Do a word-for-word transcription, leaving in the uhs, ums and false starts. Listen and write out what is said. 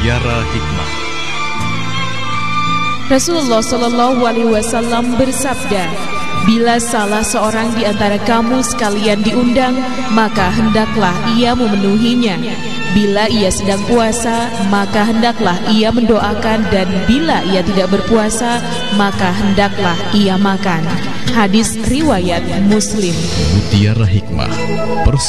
Mutiara Hikmah. Rasulullah Shallallahu Alaihi Wasallam bersabda, bila salah seorang di antara kamu sekalian diundang, maka hendaklah ia memenuhinya. Bila ia sedang puasa, maka hendaklah ia mendoakan, dan bila ia tidak berpuasa, maka hendaklah ia makan. Hadis riwayat Muslim. Mutiara Hikmah.